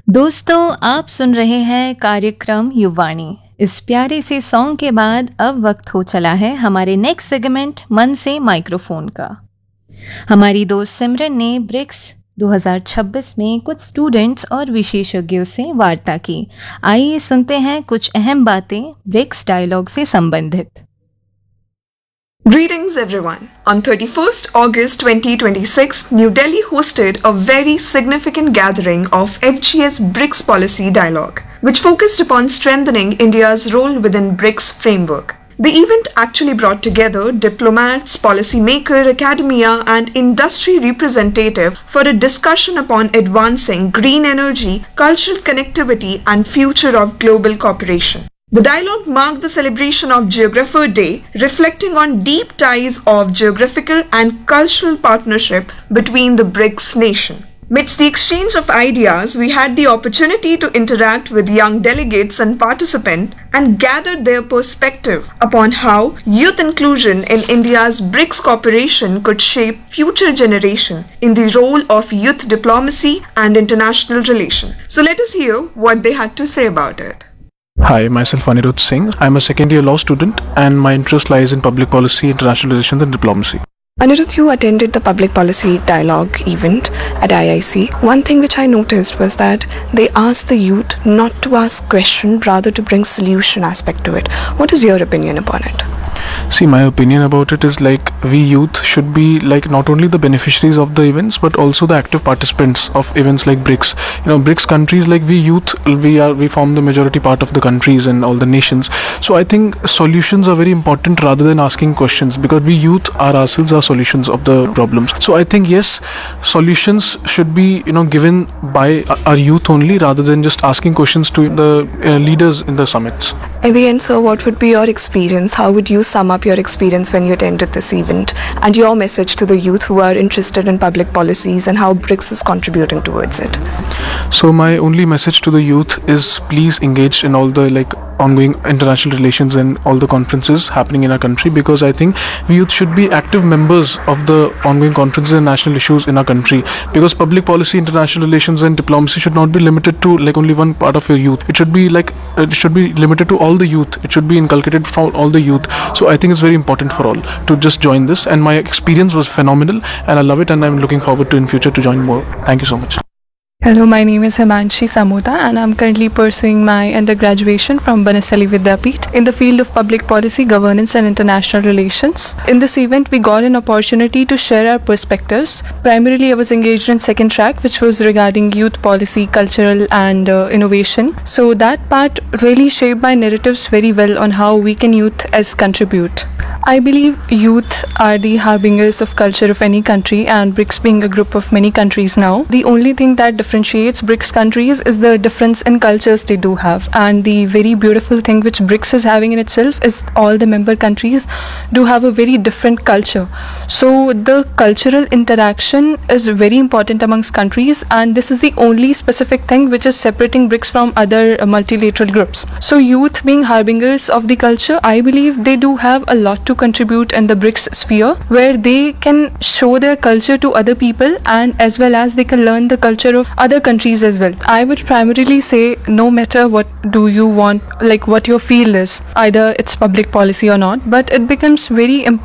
दोस्तों, आप सुन रहे हैं कार्यक्रम युवाणी। इस प्यारे से सॉन्ग के बाद अब वक्त हो चला है हमारे नेक्स्ट सेगमेंट मन से माइक्रोफोन का। हमारी दोस्त सिमरन ने ब्रिक्स 2026 में कुछ स्टूडेंट्स और विशेषज्ञों से वार्ता की। आइए सुनते हैं कुछ अहम बातें ब्रिक्स डायलॉग से संबंधित। Greetings everyone. On 31st August 2026, New Delhi hosted a very significant gathering of FGS BRICS Policy Dialogue, which focused upon strengthening India's role within BRICS framework. The event actually brought together diplomats, policymakers, academia, and industry representatives for a discussion upon advancing green energy, cultural connectivity, and future of global cooperation. The dialogue marked the celebration of Geographer Day, reflecting on deep ties of geographical and cultural partnership between the BRICS nation. Amidst the exchange of ideas, we had the opportunity to interact with young delegates and participants and gather their perspective upon how youth inclusion in India's BRICS cooperation could shape future generation in the role of youth diplomacy and international relations. So let us hear what they had to say about it. Hi, myself Anirudh Singh. I'm a second year law student and my interest lies in public policy, international relations and diplomacy. Anirudh, you attended the Public Policy Dialogue event at IIC. One thing which I noticed was that they asked the youth not to ask questions, rather to bring solution aspect to it. What is your opinion upon it? See, my opinion about it is like we youth should be like not only the beneficiaries of the events but also the active participants of events like BRICS. BRICS countries, like we youth, we form the majority part of the countries and all the nations. So I think solutions are very important rather than asking questions, because we youth are ourselves are solutions of the problems. So I think yes, solutions should be given by our youth only, rather than just asking questions to the leaders in the summits. In the end, sir, what would be your experience? How would you sum up your experience when you attended this event, and your message to the youth who are interested in public policies and how BRICS is contributing towards it? So my only message to the youth is please engage in all the ongoing international relations and all the conferences happening in our country, because I think we youth should be active members of the ongoing conferences and national issues in our country, because public policy, international relations and diplomacy should not be limited to only one part of your youth. It should be limited to all the youth. It should be inculcated from all the youth. So I think it's very important for all to just join this, and my experience was phenomenal and I love it, and I'm looking forward to in future to join more. Thank you so much. Hello, my name is Himanshi Samota and I'm currently pursuing my undergraduation from Banasali Vidyapeeth in the field of public policy, governance and international relations. In this event, we got an opportunity to share our perspectives. Primarily, I was engaged in second track, which was regarding youth policy, cultural and innovation. So that part really shaped my narratives very well on how we can youth as contribute. I believe youth are the harbingers of culture of any country, and BRICS being a group of many countries now, the only thing that differentiates BRICS countries is the difference in cultures they do have. And the very beautiful thing which BRICS is having in itself is all the member countries do have a very different culture. So the cultural interaction is very important amongst countries, and this is the only specific thing which is separating BRICS from other multilateral groups. So youth being harbingers of the culture, I believe they do have a lot to contribute in the BRICS sphere, where they can show their culture to other people, and as well as they can learn the culture of other countries as well. I would primarily say, no matter what do you want, what your field is, either it's public policy or not, but it becomes very important